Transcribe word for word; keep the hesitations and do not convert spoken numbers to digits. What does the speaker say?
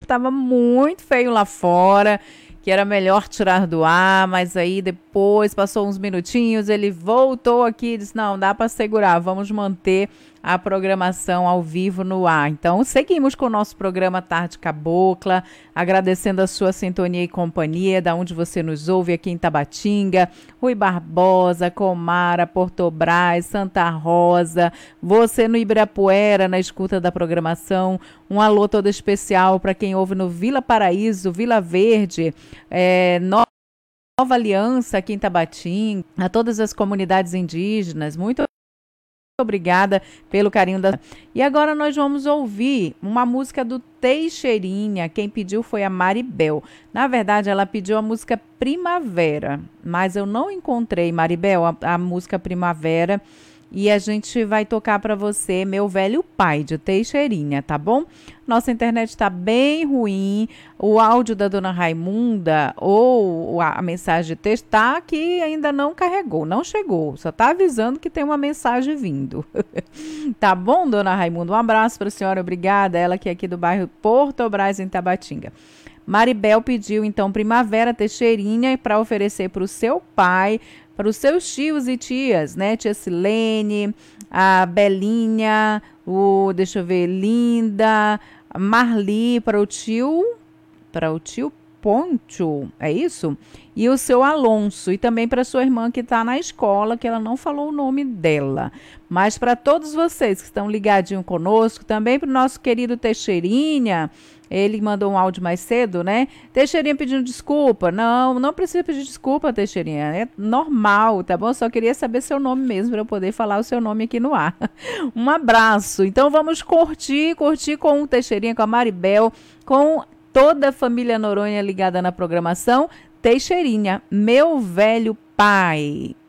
estava muito feio lá fora, que era melhor tirar do ar, mas aí depois, passou uns minutinhos, ele voltou aqui e disse, não, dá para segurar, vamos manter a programação ao vivo no ar. Então, seguimos com o nosso programa Tarde Cabocla, agradecendo a sua sintonia e companhia, da onde você nos ouve aqui em Tabatinga, Rui Barbosa, Comara, Porto Brás, Santa Rosa, você no Ibirapuera, na escuta da programação, um alô todo especial para quem ouve no Vila Paraíso, Vila Verde, é, Nova Aliança aqui em Tabatinga, a todas as comunidades indígenas, muito obrigada pelo carinho da... E agora nós vamos ouvir uma música do Teixeirinha. Quem pediu foi a Maribel. Na verdade, ela pediu a música Primavera, mas eu não encontrei, Maribel, a, a música Primavera. E a gente vai tocar para você Meu Velho Pai, de Teixeirinha, tá bom? Nossa internet está bem ruim, o áudio da dona Raimunda ou a, a mensagem de texto tá que ainda não carregou, não chegou, só tá avisando que tem uma mensagem vindo. Tá bom, dona Raimunda? Um abraço para a senhora, obrigada, ela que é aqui do bairro Porto Brás, em Tabatinga. Maribel pediu então Primavera Teixeirinha para oferecer para o seu pai, para os seus tios e tias, né? Tia Silene, a Belinha, o, deixa eu ver, Linda, a Marli, para o tio, para o tio Poncho, é isso? E o seu Alonso, e também para sua irmã que está na escola, que ela não falou o nome dela. Mas para todos vocês que estão ligadinhos conosco, também para o nosso querido Teixeirinha, ele mandou um áudio mais cedo, né? Teixeirinha pedindo desculpa. Não, não precisa pedir desculpa, Teixeirinha. É normal, tá bom? Só queria saber seu nome mesmo, para eu poder falar o seu nome aqui no ar. Um abraço. Então vamos curtir, curtir com o Teixeirinha, com a Maribel, com toda a família Noronha ligada na programação. Teixeirinha, Meu Velho Pai.